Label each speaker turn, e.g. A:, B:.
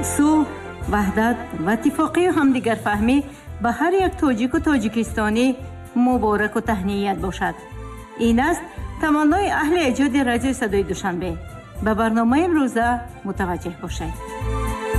A: صلح، وحدت و اتفاقی و همدیگرفهمی به هر یک تاجیک و تاجیکستانی مبارک و تهنیت باشد. این است تمنای اهل ایجاد رادیو صدای دوشنبه. به برنامه امروزه متوجه باشید.